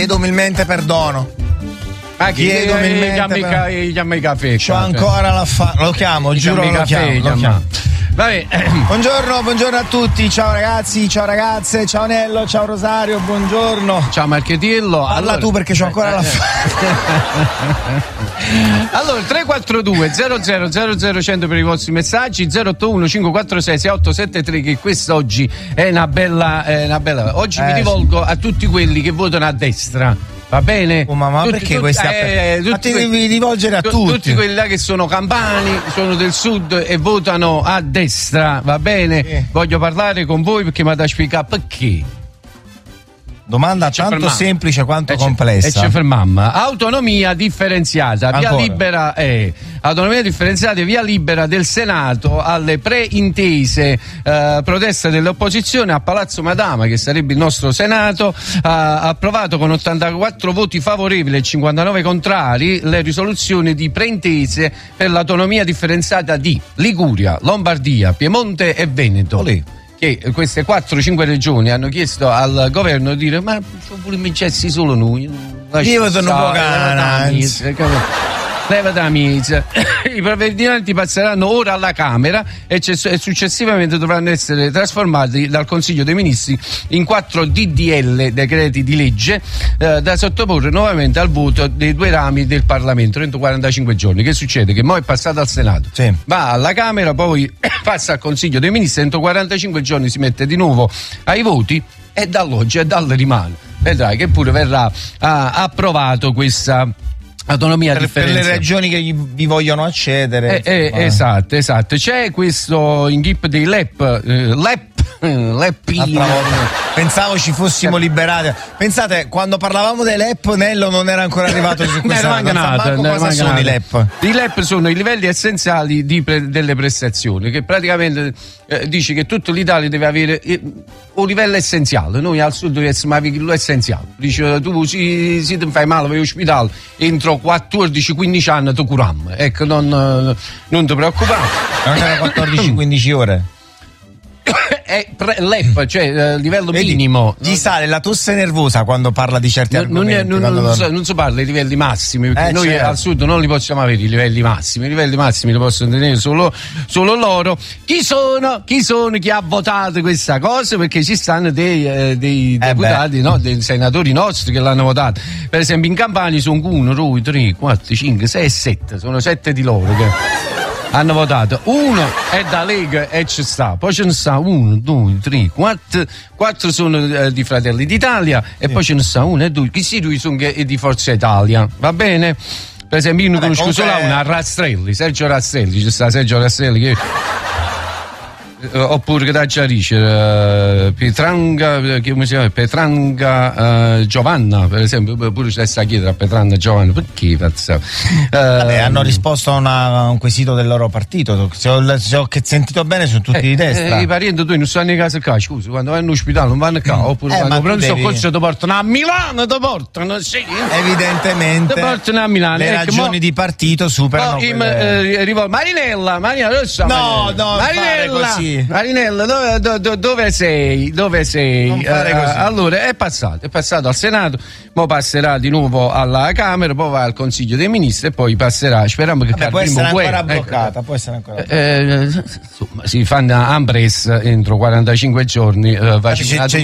chiedo umilmente perdono. Chiedo umilmente i caffè. C'ho ancora lo chiamo, giuro lo chiamo. Vabbè. Buongiorno a tutti, ciao ragazzi, ciao ragazze, ciao Nello, ciao Rosario, buongiorno. Ciao Marchetillo. Parla tu perché c'ho ancora la Allora 342 0000 per i vostri messaggi, 081 546 6873, che quest'oggi è una bella oggi mi rivolgo a tutti quelli che votano a destra. Va bene? Ma perché questi ma ti devi rivolgere a tutti? Tutti quelli là che sono campani, sono del sud e votano a destra, va bene? Voglio parlare con voi perché mi da spiegare perché. Domanda tanto semplice quanto complessa. E ci fermiamo. Autonomia differenziata, autonomia differenziata, via libera del Senato alle preintese proteste dell'opposizione a Palazzo Madama, che sarebbe il nostro Senato. Ha approvato con 84 voti favorevoli e 59 contrari le risoluzioni di preintese per l'autonomia differenziata di Liguria, Lombardia, Piemonte e Veneto. Che queste 4-5 regioni hanno chiesto al governo di dire: ma pure vincessi solo noi. Io sono un po' leva da mezza. I provvedimenti passeranno ora alla Camera e successivamente dovranno essere trasformati dal Consiglio dei Ministri in 4 DDL, decreti di legge, da sottoporre nuovamente al voto dei 2 rami del Parlamento entro 45 giorni. Che succede? Che mo' è passato al Senato, va alla Camera, poi passa al Consiglio dei Ministri, entro 45 giorni si mette di nuovo ai voti e dall'oggi e dal rimane. Vedrai che pure verrà approvato questa autonomia differenziata per le regioni che vi vogliono accedere. Esatto. C'è questo inghip dei LEP. Pensavo ci fossimo liberati. Pensate, quando parlavamo dei LEP, Nello non era ancora arrivato su questa cosa sono i LEP. I LEP sono i livelli essenziali delle prestazioni, che praticamente dice che tutta l'Italia deve avere un livello essenziale. Noi al sud dobbiamo avere quello essenziale. Dice: tu se ti fai male vai all'ospedale entro 14-15 anni ti curiamo. Ecco, non ti preoccupare. Non era 14-15 ore? È LEP, cioè livello minimo. Gli sale la tosse nervosa quando parla di certi argomenti. Non si parla di livelli massimi, perché noi al sud non li possiamo avere i livelli massimi. I livelli massimi li possono tenere solo loro. Chi sono chi ha votato questa cosa? Perché ci stanno dei deputati, dei senatori nostri che l'hanno votato. Per esempio in Campania sono 1, 2, 3, 4, 5, 6, 7. Sono 7 di loro che hanno votato. Uno è da Lega e ci sta, poi ce ne sta 1, 2, 3, 4 sono di Fratelli d'Italia e poi ce ne sta 1 e 2 che si sono di Forza Italia, va bene? Per esempio io ne conosco solo una, Sergio Rastrelli, ci sta Sergio Rastrelli che oppure che da Giarisce, Petranga Giovanna, per esempio, pure c'è sta chiedere a Petranga Giovanna perché hanno risposto a un quesito del loro partito. Se ho sentito bene sono tutti di destra. I parenti tu non stanno in casa qua, scusa, quando vanno all'ospedale non vanno qua, oppure quando prendono soccorso ti portano a Milano, evidentemente ti portano a Milano. Le ragioni di partito superano Marinella Rossa, Marinella, Marinella, dove sei? Non fare così. Allora è passato al Senato, poi passerà di nuovo alla Camera, poi va al Consiglio dei Ministri e poi passerà. Speriamo che può essere ancora bloccata, si fanno Ambres entro 45 giorni.